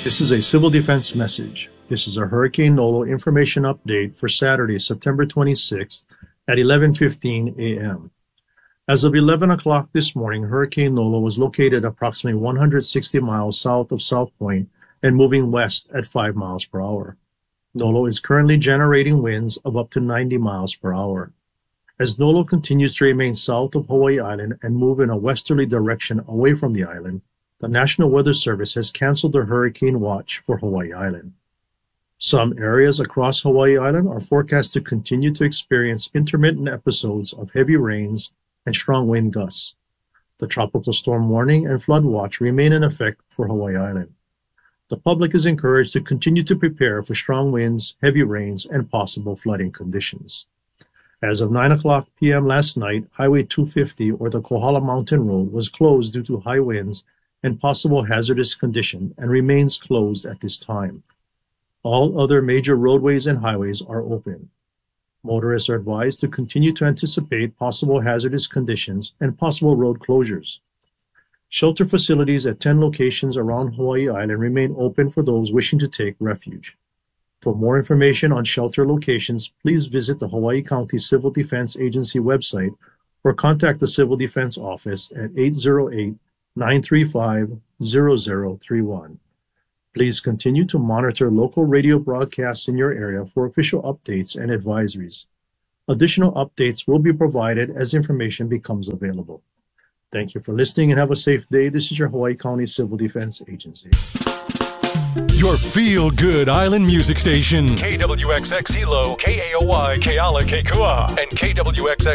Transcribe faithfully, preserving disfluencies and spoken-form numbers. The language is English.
This is a civil defense message. This is a Hurricane Nolo information update for Saturday, September twenty-sixth at eleven fifteen a m As of eleven o'clock this morning, Hurricane Nolo was located approximately one hundred sixty miles south of South Point and moving west at five miles per hour. Nolo is currently generating winds of up to ninety miles per hour. As Nolo continues to remain south of Hawaii Island and move in a westerly direction away from the island, the National Weather Service has canceled the hurricane watch for Hawaii Island. Some areas across Hawaii Island are forecast to continue to experience intermittent episodes of heavy rains and strong wind gusts. The tropical storm warning and flood watch remain in effect for Hawaii Island. The public is encouraged to continue to prepare for strong winds, heavy rains, and possible flooding conditions. As of nine o'clock p m last night, Highway two fifty, or the Kohala Mountain Road, was closed due to high winds and possible hazardous condition and remains closed at this time. All other major roadways and highways are open. Motorists are advised to continue to anticipate possible hazardous conditions and possible road closures. Shelter facilities at ten locations around Hawaii Island remain open for those wishing to take refuge. For more information on shelter locations, please visit the Hawaii County Civil Defense Agency website or contact the Civil Defense Office at eight zero eight, nine three five, zero zero three one. Please continue to monitor local radio broadcasts in your area for official updates and advisories. Additional updates will be provided as information becomes available. Thank you for listening and have a safe day. This is your Hawaii County Civil Defense Agency. Your feel-good island music station. K W X X Hilo, K A O Y, Keala, Kekua, and K W X X